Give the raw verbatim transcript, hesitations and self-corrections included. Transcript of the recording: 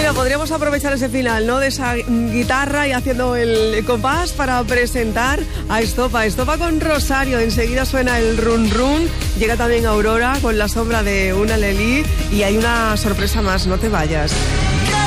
mira, podríamos aprovechar ese final, ¿no? De esa guitarra y haciendo el compás para presentar a Estopa. Estopa con Rosario, enseguida suena el run run. Llega también Aurora con La sombra de una Lelí y hay una sorpresa más, no te vayas.